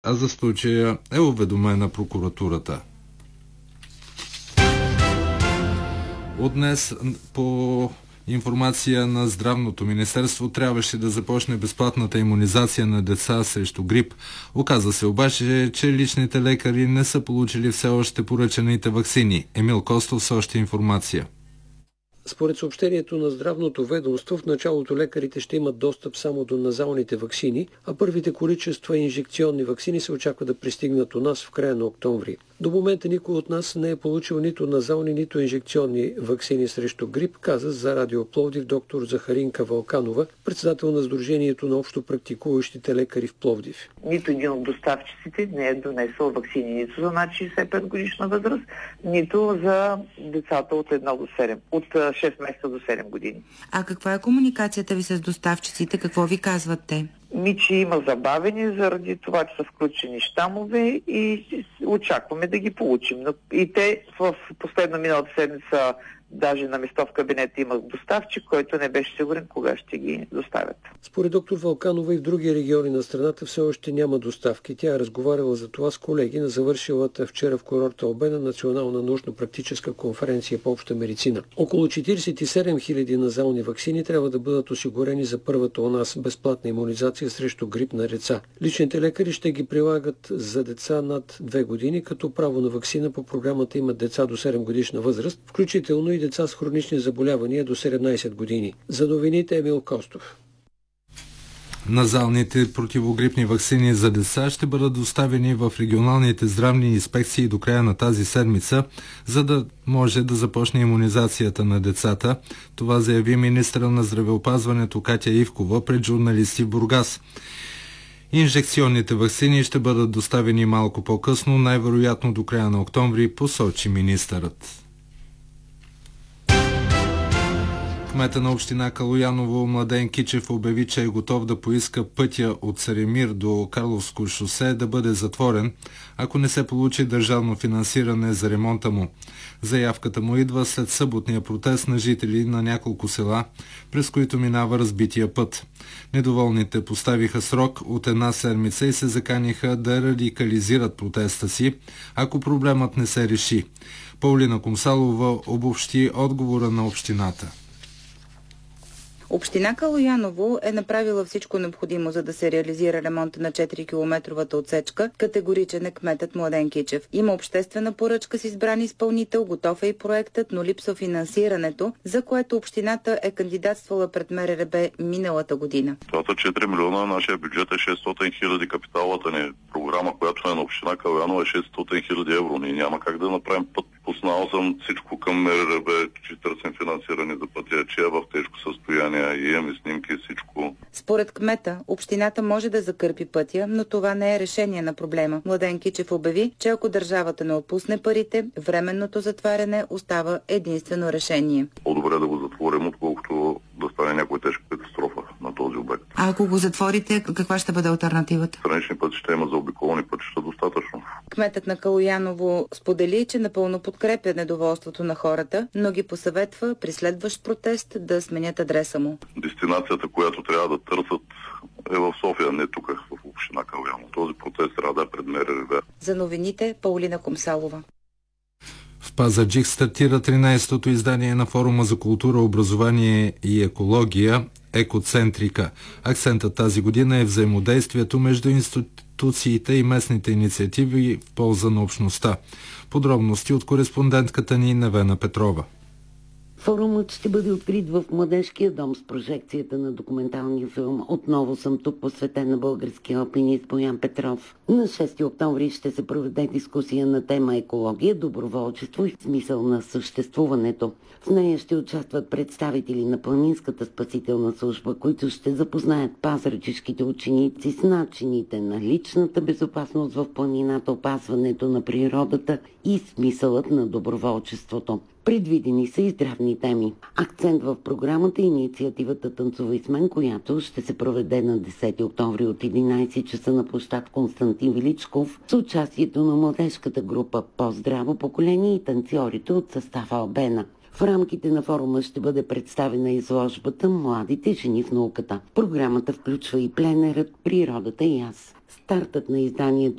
а за случая е уведомена прокуратурата. От днес по информация на Здравното министерство трябваше да започне безплатната имунизация на деца срещу грип. Оказа се обаче, че личните лекари не са получили все още поръчаните ваксини. Емил Костов с още информация. Според съобщението на Здравното ведомство, в началото лекарите ще имат достъп само до назалните ваксини, а първите количества инжекционни ваксини се очаква да пристигнат у нас в края на октомври. До момента никой от нас не е получил нито назални, нито инжекционни ваксини срещу грип, каза за Радио Пловдив доктор Захаринка Вълканова, председател на Сдружението на общо практикуващите лекари в Пловдив. Нито един от доставчиците не е донесъл ваксини нито за над 65 годишна възраст, нито за децата от 1 до 7, от 6 месеца до 7 години. А каква е комуникацията ви с доставчиците? Какво ви казват те? Че има забавени заради това, че са включени щамове и очакваме да ги получим. И те в последна миналата седмица даже на место в кабинета има доставчик, който не беше сигурен кога ще ги доставят. Според доктор Вълканова и в други региони на страната все още няма доставки. Тя е разговаряла за това с колеги на завършилата вчера в курорта Албена национална научно-практическа конференция по обща медицина. Около 47 000 назални ваксини трябва да бъдат осигурени за първата у нас безплатна имунизация срещу грип на деца. Личните лекари ще ги прилагат за деца над 2 години, като право на ваксина по програмата имат деца до 7 годишна възраст, включително и деца с хронични заболявания до 17 години. За новините Емил Костов. Назалните противогрипни ваксини за деца ще бъдат доставени в регионалните здравни инспекции до края на тази седмица, за да може да започне имунизацията на децата. Това заяви министъра на здравеопазването Катя Ивкова пред журналисти в Бургас. Инжекционните ваксини ще бъдат доставени малко по-късно, най-вероятно до края на октомври, посочи министърът. Кмета на община Калояново Младен Кичев обяви, че е готов да поиска пътя от Саремир до Карловско шосе да бъде затворен, ако не се получи държавно финансиране за ремонта му. Заявката му идва след съботния протест на жители на няколко села, през които минава разбития път. Недоволните поставиха срок от 1 седмица и се заканиха да радикализират протеста си, ако проблемът не се реши. Паулина Комсалова обобщи отговора на общината. Община Калояново е направила всичко необходимо, за да се реализира ремонта на 4-километровата отсечка. Категоричен е кметът Младен Кичев. Има обществена поръчка с избран изпълнител, готов е и проектът, но липсва финансирането, за което общината е кандидатствала пред МРРБ миналата година. Това са 4 милиона, нашия бюджет е 600 хиляди, капиталата ни програма, която е на община Калояново е 600 хиляди евро. Ние няма как да направим път. Пуснал съм всичко към МРРБ, че търсим финансиране за пътя, че е в тежко състояние и имаме снимки и всичко. Според кмета, общината може да закърпи пътя, но това не е решение на проблема. Младен Кичев обяви, че ако държавата не отпусне парите, временното затваряне остава единствено решение. По-добре да го затворим, отколкото да стане някоя тежка катастрофа на този обект. А ако го затворите, каква ще бъде алтернативата? Странични пътища има, за обиколни пътища достатъчно. Кметът на Калояново сподели, че напълно подкрепя недоволството на хората, но ги посъветва при следващ протест да сменят адреса му. Дестинацията, която трябва да търсят, е в София, не тук, в община Калояново. Този протест трябва да е пред МРРБ. За новините Паулина Комсалова. В Пазарджик стартира 13-то издание на форума за култура, образование и екология Екоцентрика. Акцентът тази година е взаимодействието между институциите и местните инициативи в полза на общността. Подробности от кореспондентката ни Невена Петрова. Форумът ще бъде открит в Младежкия дом с прожекцията на документалния филм "Отново съм тук", посветен на българския алпинист Боян Петров. На 6 октомври ще се проведе дискусия на тема екология, доброволчество и смисъл на съществуването. В нея ще участват представители на Планинската спасителна служба, които ще запознаят пазарджишките ученици с начините на личната безопасност в планината, опазването на природата и смисълът на доброволчеството. Предвидени са и здравни теми. Акцент в програмата е инициативата "Танцувай с мен", която ще се проведе на 10 октомври от 11 часа на площад Константин Величков с участието на младежката група "По-здраво поколение" и танцорите от състава Албена. В рамките на форума ще бъде представена изложбата "Младите жени в науката". Програмата включва и пленерът "Природата и аз". Стартът на изданието